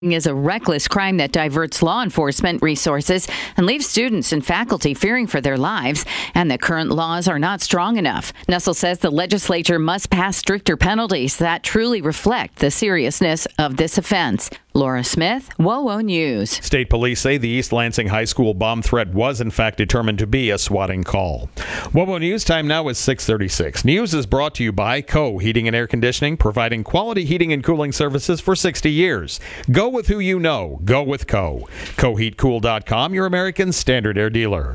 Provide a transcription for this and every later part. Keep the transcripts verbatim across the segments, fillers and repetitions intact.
Is a reckless crime that diverts law enforcement resources and leaves students and faculty fearing for their lives, and the current laws are not strong enough. Nussel says the legislature must pass stricter penalties that truly reflect the seriousness of this offense. Laura Smith, WOWO News. State police say the East Lansing High School bomb threat was in fact determined to be a swatting call. WOWO News time now is six thirty-six. News is brought to you by Co. Heating and Air Conditioning, providing quality heating and cooling services for sixty years. Go with who you know. Go with Co. Co Heat Cool dot com, your American Standard Air dealer.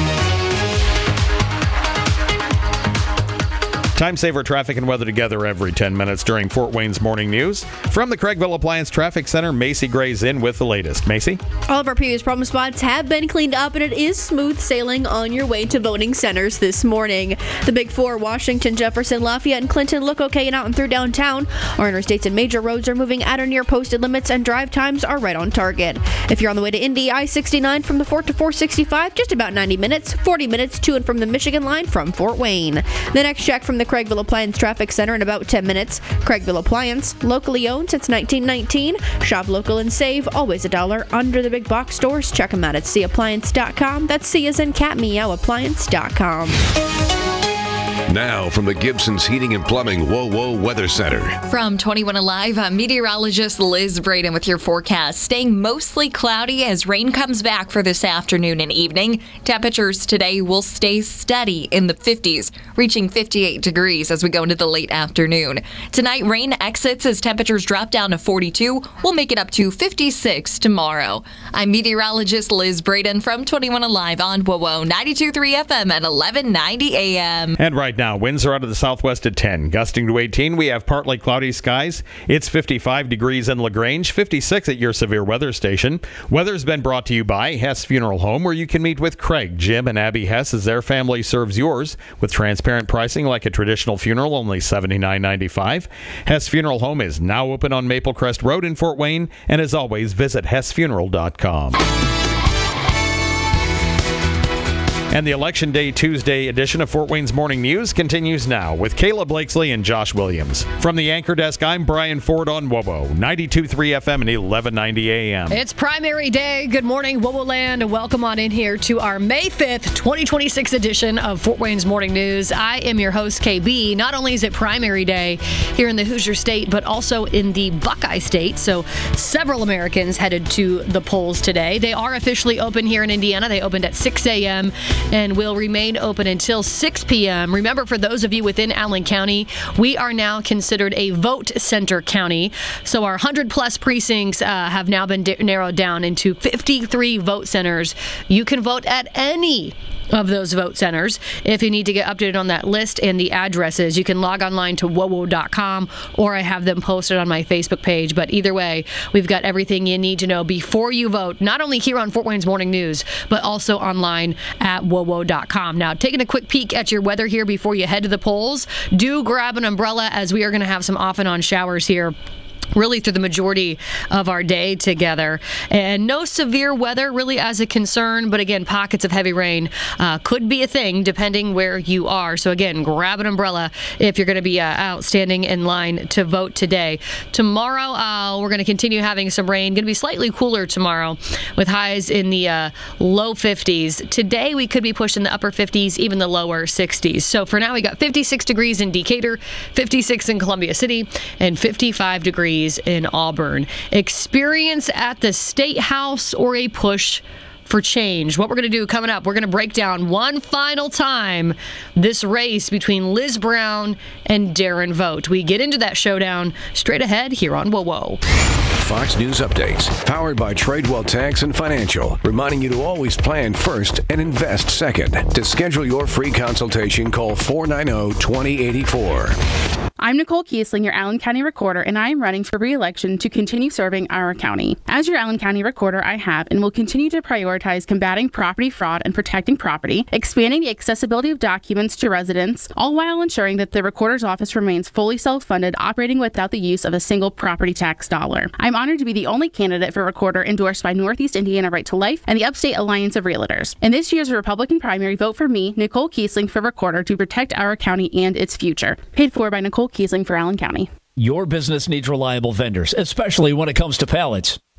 Time saver traffic and weather together every ten minutes during Fort Wayne's Morning News. From the Craigville Appliance Traffic Center, Macy Gray's in with the latest. Macy? All of our previous problem spots have been cleaned up, and it is smooth sailing on your way to voting centers this morning. The Big Four, Washington, Jefferson, Lafayette, and Clinton look okay and out and through downtown. Our interstates and major roads are moving at or near posted limits, and drive times are right on target. If you're on the way to Indy, I sixty-nine from the Fort to four sixty-five, just about ninety minutes, forty minutes to and from the Michigan line from Fort Wayne. The next check from the Craigville Appliance Traffic Center in about ten minutes. Craigville Appliance, locally owned since nineteen nineteen. Shop local and save, always a dollar under the big box stores. Check them out at c appliance dot com. That's C as in cat, meow, appliance dot com. Now from the Gibson's Heating and Plumbing WOWO Weather Center. From twenty-one Alive, I'm meteorologist Liz Braden with your forecast. Staying mostly cloudy as rain comes back for this afternoon and evening. Temperatures today will stay steady in the fifties, reaching fifty-eight degrees as we go into the late afternoon. Tonight, rain exits as temperatures drop down to forty-two. We'll make it up to fifty-six tomorrow. I'm meteorologist Liz Braden from twenty-one Alive on WOWO ninety-two point three F M at eleven ninety A M. And right now, winds are out of the southwest at ten, gusting to eighteen. We have partly cloudy skies. It's fifty-five degrees in LaGrange, fifty-six at your severe weather station. Weather's been brought to you by Hess Funeral Home, where you can meet with Craig, Jim, and Abby Hess as their family serves yours with transparent pricing like a traditional funeral, only seventy-nine ninety-five. Hess Funeral Home is now open on Maple Crest Road in Fort Wayne, and as always, visit hess funeral dot com. And the Election Day Tuesday edition of Fort Wayne's Morning News continues now with Kayla Blakesley and Josh Williams. From the anchor desk, I'm Brian Ford on WOWO ninety-two point three F M and eleven ninety A M. It's primary day. Good morning, WOWO land, and welcome on in here to our May fifth, twenty twenty-six edition of Fort Wayne's Morning News. I am your host, K B. Not only is it primary day here in the Hoosier State, but also in the Buckeye State. So several Americans headed to the polls today. They are officially open here in Indiana. They opened at six A M and will remain open until six P M Remember, for those of you within Allen County, we are now considered a vote center county. So our one hundred plus precincts uh, have now been di- narrowed down into fifty-three vote centers. You can vote at any of those vote centers. If you need to get updated on that list and the addresses, you can log online to wowo dot com, or I have them posted on my Facebook page. But either way, we've got everything you need to know before you vote, not only here on Fort Wayne's Morning News, but also online at wowo dot com. Now, taking a quick peek at your weather here before you head to the polls, do grab an umbrella, as we are going to have some off and on showers here really through the majority of our day together. And no severe weather really as a concern, but again, pockets of heavy rain uh, could be a thing depending where you are. So again, grab an umbrella if you're going to be uh, out standing in line to vote today. Tomorrow, uh, we're going to continue having some rain. Going to be slightly cooler tomorrow with highs in the uh, low fifties. Today, we could be pushing the upper fifties, even the lower sixties. So for now, we got fifty-six degrees in Decatur, fifty-six in Columbia City, and fifty-five degrees in Auburn. Experience at the State House or a push for change. What we're going to do coming up, we're going to break down one final time this race between Liz Brown and Darren Vogt. We get into that showdown straight ahead here on WOWO. Fox News updates, powered by Tradewell Tax and Financial, reminding you to always plan first and invest second. To schedule your free consultation, call four nine zero, two zero eight four. I'm Nicole Kiesling, your Allen County Recorder, and I am running for re-election to continue serving our county. As your Allen County Recorder, I have and will continue to prioritize combating property fraud and protecting property, expanding the accessibility of documents to residents, all while ensuring that the Recorder's Office remains fully self-funded, operating without the use of a single property tax dollar. I'm honored to be the only candidate for Recorder endorsed by Northeast Indiana Right to Life and the Upstate Alliance of Realtors. In this year's Republican primary, vote for me, Nicole Kiesling, for Recorder to protect our county and its future. Paid for by Nicole Kiesling for Allen County. Your business needs reliable vendors, especially when it comes to pallets.